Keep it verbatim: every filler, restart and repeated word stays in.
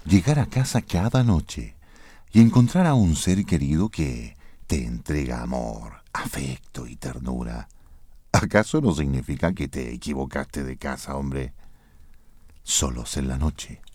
Llegar a casa cada noche y encontrar a un ser querido que te entrega amor, afecto y ternura. ¿Acaso no significa que te equivocaste de casa, hombre? Solos en la noche,